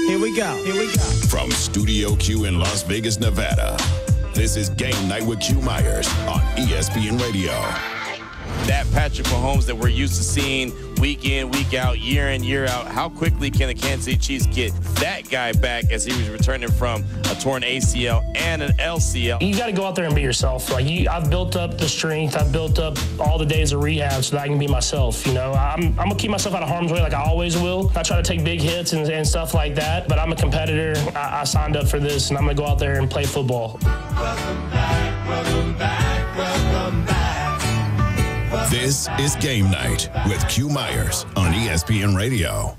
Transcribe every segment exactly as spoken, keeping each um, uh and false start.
Here we go. Here we go. From Studio Q in Las Vegas, Nevada, this is Game Night with Q Myers on E S P N Radio. That Patrick Mahomes that we're used to seeing week in, week out, year in, year out. How quickly can the Kansas City Chiefs get that guy back as he was returning from a torn A C L and an L C L? You got to go out there and be yourself. Like you, I've built up the strength. I've built up all the days of rehab so that I can be myself. You know, I'm, I'm gonna keep myself out of harm's way like I always will. I try to take big hits and, and stuff like that. But I'm a competitor. I, I signed up for this, and I'm gonna go out there and play football. Welcome back, welcome back, welcome back. This is Game Night with Q Myers on E S P N Radio.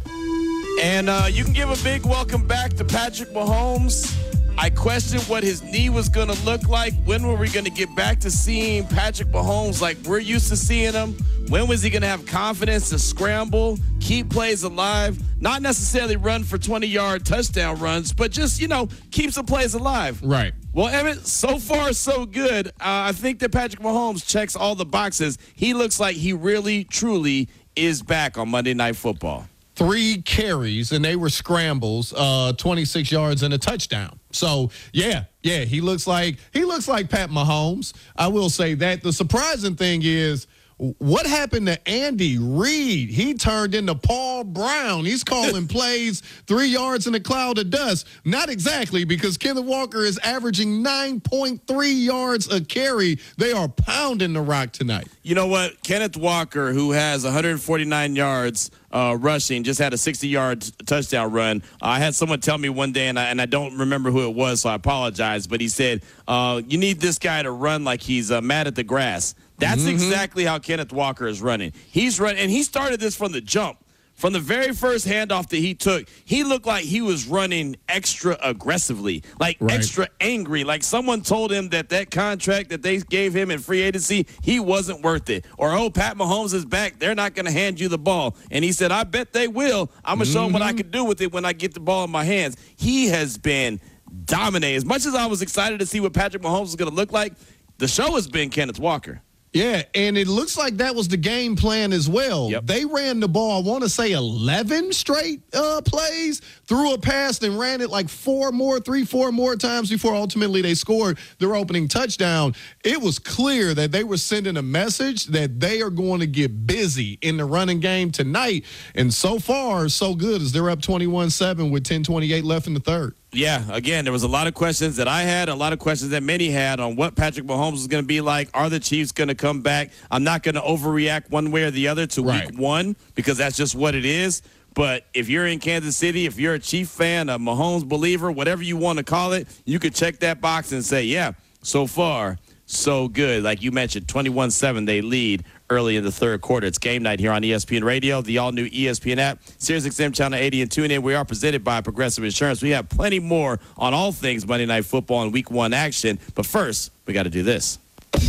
And uh, you can give a big welcome back to Patrick Mahomes. I questioned what his knee was going to look like. When were we going to get back to seeing Patrick Mahomes like we're used to seeing him? When was he going to have confidence to scramble, keep plays alive, not necessarily run for twenty-yard touchdown runs, but just, you know, keep some plays alive? Right. Well, Emmett, so far so good. Uh, I think that Patrick Mahomes checks all the boxes. He looks like he really, truly is back on Monday Night Football. Three carries, and they were scrambles, uh, twenty-six yards and a touchdown. So, yeah, yeah, he looks like he looks like Pat Mahomes. I will say that. The surprising thing is, what happened to Andy Reid? He turned into Paul Brown. He's calling plays three yards in a cloud of dust. Not exactly, because Kenneth Walker is averaging nine point three yards a carry. They are pounding the rock tonight. You know what? Kenneth Walker, who has one hundred forty-nine yards uh, rushing, just had a sixty-yard touchdown run. Uh, I had someone tell me one day, and I, and I don't remember who it was, so I apologize, but he said, uh, you need this guy to run like he's uh, mad at the grass. That's mm-hmm. exactly how Kenneth Walker is running. He's running, and he started this from the jump. From the very first handoff that he took, he looked like he was running extra aggressively, like right. extra angry, like someone told him that that contract that they gave him in free agency, he wasn't worth it. Or, oh, Pat Mahomes is back. They're not going to hand you the ball. And he said, I bet they will. I'm going to mm-hmm. show them what I can do with it when I get the ball in my hands. He has been dominating. As much as I was excited to see what Patrick Mahomes is going to look like, the show has been Kenneth Walker. Yeah, and it looks like that was the game plan as well. Yep. They ran the ball, I want to say eleven straight uh, plays, threw a pass, and ran it like four more, three, four more times before ultimately they scored their opening touchdown. It was clear that they were sending a message that they are going to get busy in the running game tonight. And so far, so good, as they're up twenty-one seven with ten twenty-eight left in the third. Yeah, again, there was a lot of questions that I had, a lot of questions that many had on what Patrick Mahomes is going to be like. Are the Chiefs going to come back? I'm not going to overreact one way or the other to right. week one because that's just what it is. But if you're in Kansas City, if you're a Chief fan, a Mahomes believer, whatever you want to call it, you could check that box and say, yeah, so far, so good. Like you mentioned, twenty-one seven, they lead early in the third quarter. It's Game Night here on E S P N Radio, the all-new E S P N app, SiriusXM Channel eighty, and tune in. We are presented by Progressive Insurance. We have plenty more on all things Monday Night Football and Week One action. But first, we got to do this.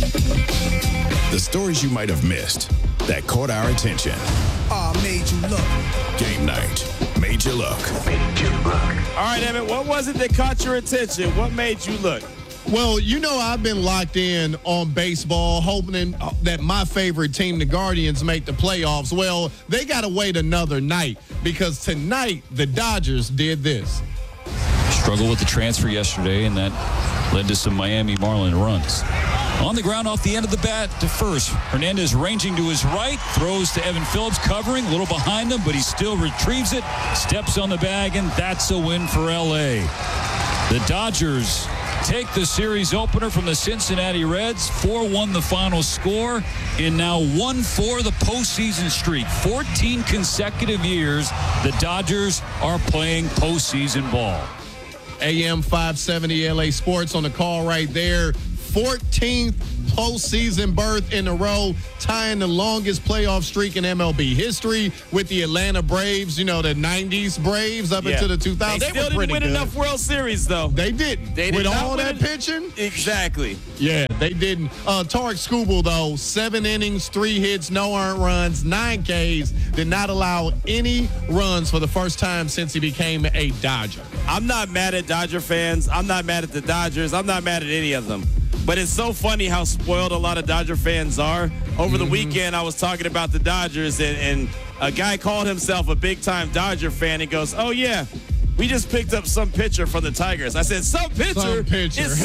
The stories you might have missed that caught our attention. Oh, made you look. Game Night made you look. Made you look. All right, Emmett, what was it that caught your attention? What made you look? Well, you know I've been locked in on baseball, hoping that my favorite team, the Guardians, make the playoffs. Well, they got to wait another night because tonight the Dodgers did this. Struggled with the transfer yesterday, and that led to some Miami Marlin runs. On the ground off the end of the bat to first. Hernandez ranging to his right, throws to Evan Phillips, covering, a little behind him, but he still retrieves it, steps on the bag, and that's a win for L A. The Dodgers take the series opener from the Cincinnati Reds. four one the final score, and now one four the postseason streak. fourteen consecutive years the Dodgers are playing postseason ball. A M five seventy L A Sports on the call right there. fourteenth postseason berth in a row, tying the longest playoff streak in M L B history with the Atlanta Braves. You know, the nineties Braves up yeah. into the two thousands. They, they still were didn't pretty win good. enough World Series, though. They didn't. They did with not all win that it. pitching? Exactly. Yeah, they didn't. Uh, Tarek Skubal, though, seven innings, three hits, no earned runs, nine Ks, did not allow any runs for the first time since he became a Dodger. I'm not mad at Dodger fans. I'm not mad at the Dodgers. I'm not mad at any of them. But it's so funny how spoiled a lot of Dodger fans are. Over the mm-hmm. weekend, I was talking about the Dodgers, and, and a guy called himself a big-time Dodger fan. He goes, oh, yeah, we just picked up some pitcher from the Tigers. I said, some pitcher, Some pitcher. is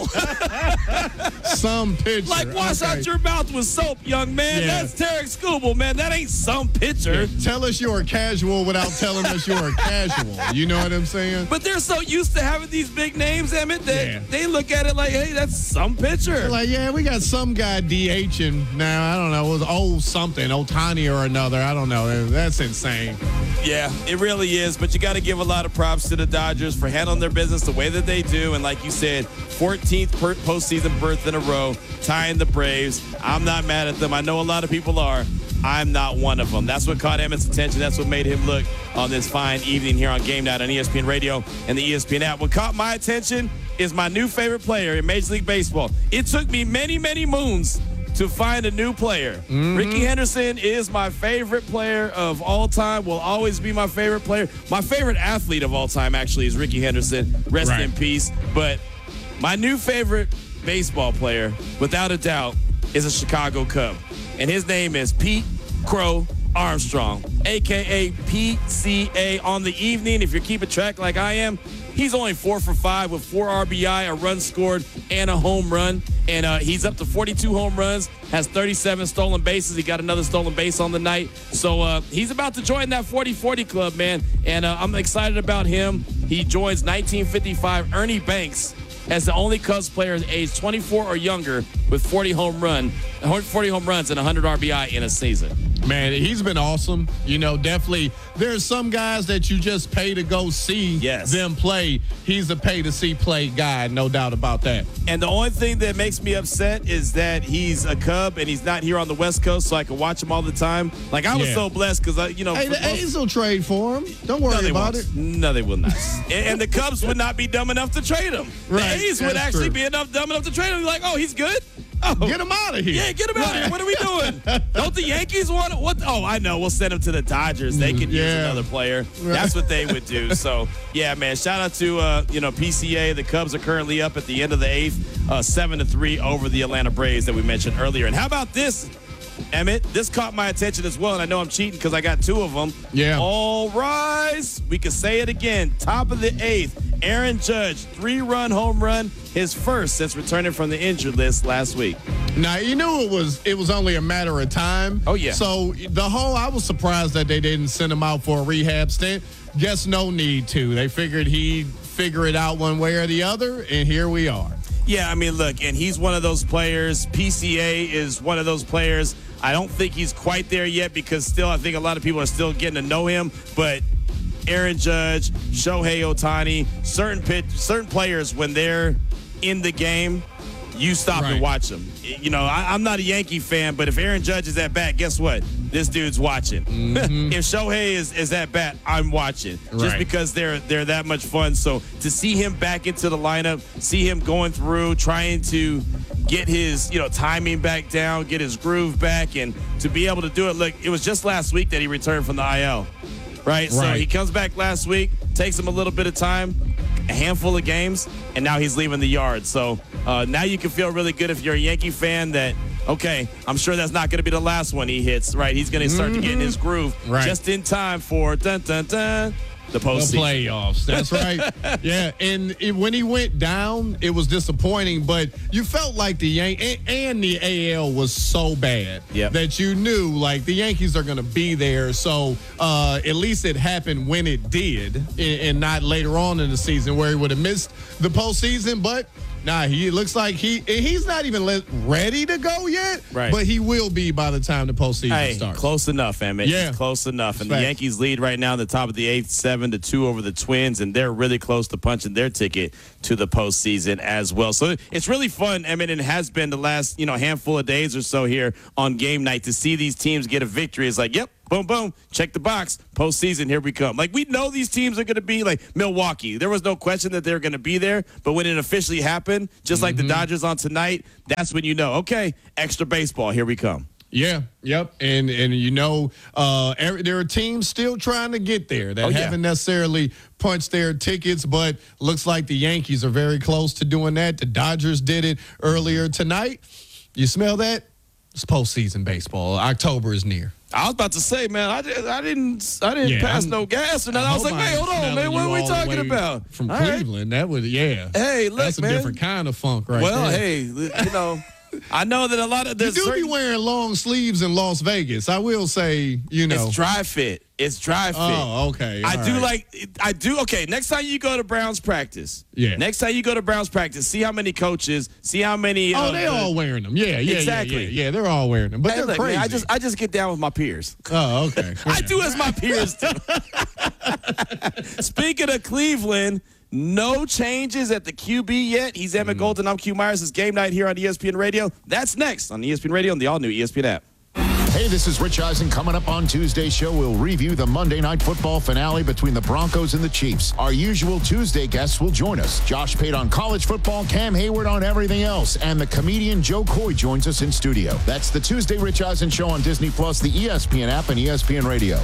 Skubal. Some pitcher. Like, wash Okay. out your mouth with soap, young man. Yeah. That's Tarek Skubal, man. That ain't some pitcher. Tell us you're a casual without telling us you're a casual. You know what I'm saying? But they're so used to having these big names, Emmett, that Yeah. they look at it like, hey, that's some pitcher. Like, yeah, we got some guy DHing now. I don't know. It was old something, Otani or another. I don't know. That's insane. Yeah, it really is. But you got to give a lot of props to the Dodgers for handling their business the way that they do. And like you said, fourteenth per- postseason berth in a row, tying the Braves. I'm not mad at them. I know a lot of people are. I'm not one of them. That's what caught Emmett's attention. That's what made him look on this fine evening here on Game Night on E S P N Radio and the E S P N app. What caught my attention is my new favorite player in Major League Baseball. It took me many, many moons to find a new player. Mm-hmm. Ricky Henderson is my favorite player of all time, will always be my favorite player. My favorite athlete of all time, actually, is Ricky Henderson. Rest Right. in peace. But my new favorite baseball player, without a doubt, is a Chicago Cub. And his name is Pete Crow Armstrong, a k a. P C A. On the evening, if you're keeping track like I am, he's only four for five with four R B I, a run scored, and a home run. And uh, he's up to forty-two home runs, has thirty-seven stolen bases. He got another stolen base on the night. So uh, he's about to join that forty forty club, man. And uh, I'm excited about him. He joins nineteen fifty-five Ernie Banks as the only Cubs player aged twenty-four or younger with forty home run, forty home runs and one hundred R B I in a season. Man, he's been awesome. You know, definitely there's some guys that you just pay to go see Yes. them play. He's a pay to see play guy, no doubt about that. And the only thing that makes me upset is that he's a Cub and he's not here on the West Coast, so I can watch him all the time. Like, I was Yeah. so blessed because, I, you know, Hey, for the most- A's will trade for him. Don't no, worry they about won't. it. No, they will not. and, and the Cubs would not be dumb enough to trade him. Right, The A's would that's actually true. be enough dumb enough to trade him. Like, oh, he's good. Oh, Get him out of here. yeah, get him out of here. What are we doing? Don't the Yankees want it? What? Oh, I know. We'll send him to the Dodgers. They could use Yeah. another player. That's what they would do. So, yeah, man. Shout out to uh, you know P C A. The Cubs are currently up at the end of the eighth, uh, seven to three over the Atlanta Braves that we mentioned earlier. And how about this, Emmett? This caught my attention as well, and I know I'm cheating because I got two of them. Yeah. All rise. We can say it again. Top of the eighth. Aaron Judge, three-run home run, his first since returning from the injured list last week. Now you knew it was it was only a matter of time. Oh, yeah. So the whole I was surprised that they didn't send him out for a rehab stint. Guess no need to. They figured he'd figure it out one way or the other, and here we are. Yeah, I mean, look, and he's one of those players. P C A is one of those players. I don't think he's quite there yet because still I think a lot of people are still getting to know him, but Aaron Judge, Shohei Ohtani, certain pitch, certain players, when they're in the game, you stop Right. and watch them. You know, I, I'm not a Yankee fan, but if Aaron Judge is at bat, guess what? This dude's watching. Mm-hmm. If Shohei is, is at bat, I'm watching. Just Right. because they're they're that much fun. So to see him back into the lineup, see him going through, trying to get his, you know, timing back down, get his groove back, and to be able to do it. Look, it was just last week that he returned from the I L. Right? So Right. he comes back last week, takes him a little bit of time, a handful of games, and now he's leaving the yard. So uh, now you can feel really good if you're a Yankee fan that, okay, I'm sure that's not going to be the last one he hits, right? He's going to start to get in his groove Right. just in time for dun dun dun the The postseason. playoffs. That's right. Yeah, and it, when he went down, it was disappointing, but you felt like the Yan- and, and the A L was so bad Yep. that you knew like the Yankees are going to be there. So uh, at least it happened when it did, and, and not later on in the season where he would have missed the postseason. But nah, he looks like he and he's not even le- ready to go yet. Right. But he will be by the time the postseason Hey, starts. close enough, Emmett. Yeah. Close enough. And the Facts. Yankees lead right now in the top of the eighth, seven to two over the Twins, and they're really close to punching their ticket to the postseason as well. So it's really fun, Emmett, and it has been the last, you know, handful of days or so here on game night to see these teams get a victory. It's like, yep, boom, boom, check the box. Postseason, here we come. Like, we know these teams are going to be like Milwaukee. There was no question that they're going to be there, but when it officially happened, just like the Dodgers on tonight, that's when you know, okay, extra baseball, here we come. Yeah, yep, and and you know, uh, every, there are teams still trying to get there that Oh, yeah. haven't necessarily punched their tickets, but looks like the Yankees are very close to doing that. The Dodgers did it earlier tonight. You smell that? It's postseason baseball. October is near. I was about to say, man, I, did, I didn't I didn't Yeah, pass I'm- no gas, and then I, I was like, hope I wait, ain't hold on, smelling man, what you are we all the talking way about? From All right. Cleveland, that would, yeah. Hey, look, That's a man. different kind of funk right Well, there. hey, you know, I know that a lot of You there's do certain, be wearing long sleeves in Las Vegas. I will say, you know. it's dry fit. It's dry fit. Oh, okay. I all do right. like, I do, okay, next time you go to Browns practice, Yeah. next time you go to Browns practice, see how many coaches, see how many. Oh, uh, they the- all wearing them. Yeah, yeah, Exactly. yeah, yeah, yeah. They're all wearing them, but Hey, they're look, crazy. man, I just, I just get down with my peers. oh, okay. I do as my peers do. Speaking of Cleveland, no changes at the Q B yet. He's Emmett Mm. Golden. I'm Q Myers. It's Game Night here on E S P N Radio. That's next on E S P N Radio and the all-new E S P N app. Hey, this is Rich Eisen. Coming up on Tuesday's show, we'll review the Monday Night Football finale between the Broncos and the Chiefs. Our usual Tuesday guests will join us. Josh Pate on college football, Cam Hayward on everything else, and the comedian Joe Coy joins us in studio. That's the Tuesday Rich Eisen Show on Disney Plus, the E S P N app, and E S P N Radio.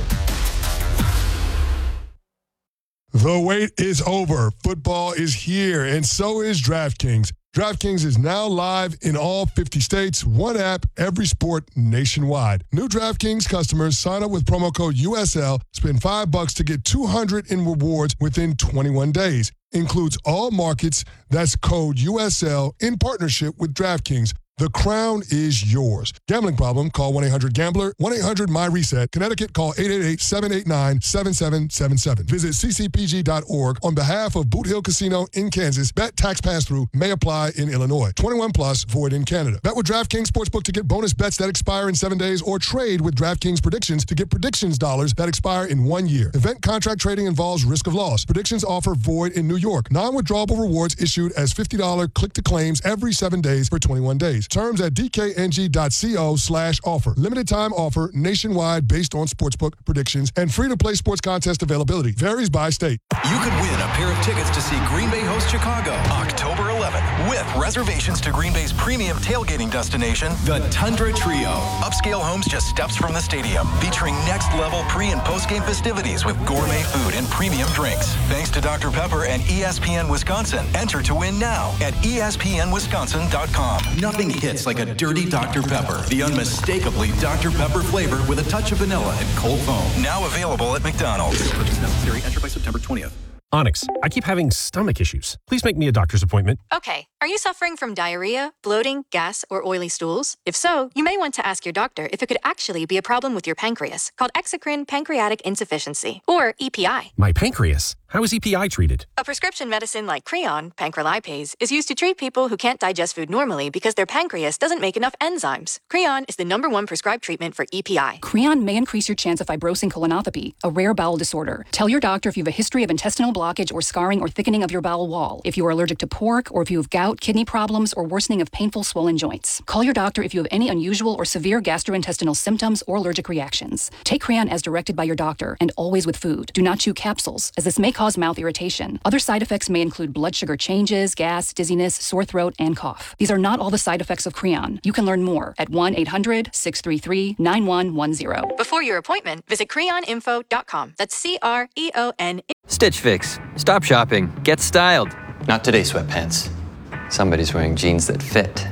The wait is over. Football is here, and so is DraftKings. DraftKings is now live in all fifty states, one app, every sport nationwide. New DraftKings customers sign up with promo code U S L, spend five bucks to get two hundred in rewards within twenty-one days. Includes all markets. That's code U S L in partnership with DraftKings. The crown is yours. Gambling problem? Call one eight hundred gambler, one eight hundred my reset. Connecticut, call eight eight eight, seven eight nine, seven seven seven seven. Visit c c p g dot org on behalf of Boot Hill Casino in Kansas. Bet tax pass-through may apply in Illinois. twenty-one plus, void in Canada. Bet with DraftKings Sportsbook to get bonus bets that expire in seven days or trade with DraftKings Predictions to get predictions dollars that expire in one year. Event contract trading involves risk of loss. Predictions offer void in New York. Non-withdrawable rewards issued as fifty dollars click-to-claims every seven days for twenty-one days. Terms at d k n g dot co slash offer. Limited time offer nationwide based on sportsbook predictions and free-to-play sports contest availability. Varies by state. You could win a pair of tickets to see Green Bay host Chicago October eleventh with reservations to Green Bay's premium tailgating destination, the Tundra Trio. Upscale homes just steps from the stadium, featuring next-level pre- and post-game festivities with gourmet food and premium drinks. Thanks to Doctor Pepper and E S P N Wisconsin. Enter to win now at E S P N wisconsin dot com. Nothing hits like a dirty Doctor Pepper. The unmistakably Doctor Pepper flavor with a touch of vanilla and cold foam. Now available at McDonald's. Purchase necessary. Enter by September twentieth. Onyx, I keep having stomach issues. Please make me a doctor's appointment. Okay, are you suffering from diarrhea, bloating, gas, or oily stools? If so, you may want to ask your doctor if it could actually be a problem with your pancreas, called exocrine pancreatic insufficiency, or E P I. My pancreas? How is E P I treated? A prescription medicine like Creon, pancrelipase, is used to treat people who can't digest food normally because their pancreas doesn't make enough enzymes. Creon is the number one prescribed treatment for E P I. Creon may increase your chance of fibrosing colonopathy, a rare bowel disorder. Tell your doctor if you have a history of intestinal blockage or scarring or thickening of your bowel wall, if you are allergic to pork, or if you have gout, kidney problems, or worsening of painful swollen joints. Call your doctor if you have any unusual or severe gastrointestinal symptoms or allergic reactions. Take Creon as directed by your doctor, and always with food. Do not chew capsules, as this may cause mouth irritation. Other side effects may include blood sugar changes, gas, dizziness, sore throat, and cough. These are not all the side effects of Creon. You can learn more at one eight hundred, six three three, nine one one zero. Before your appointment, visit creon info dot com. That's C R E O N. Stitch Fix. Stop shopping. Get styled. Not today, sweatpants. Somebody's wearing jeans that fit.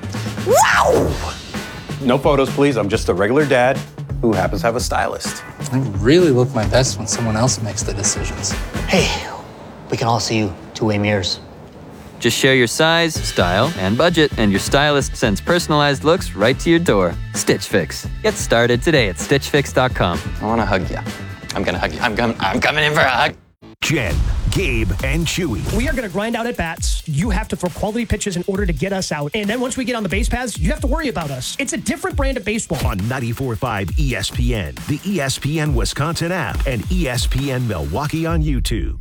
Wow! No photos, please. I'm just a regular dad who happens to have a stylist. I really look my best when someone else makes the decisions. Hey, we can all see you two-way mirrors. Just share your size, style, and budget, and your stylist sends personalized looks right to your door. Stitch Fix. Get started today at stitch fix dot com. I want to hug you. I'm going to hug you. I'm, com- I'm coming in for a hug. Jen, Gabe, and Chewy. We are going to grind out at bats. You have to throw quality pitches in order to get us out. And then once we get on the base paths, you have to worry about us. It's a different brand of baseball. On ninety-four point five E S P N, the E S P N Wisconsin app, and E S P N Milwaukee on YouTube.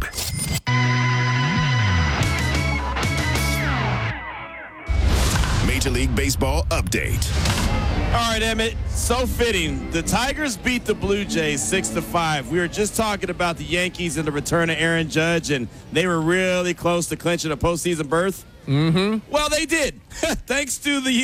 Major League Baseball update. All right, Emmett, so fitting. The Tigers beat the Blue Jays six to five. We were just talking about the Yankees and the return of Aaron Judge, and they were really close to clinching a postseason berth. Mm-hmm. Well, they did. Thanks to the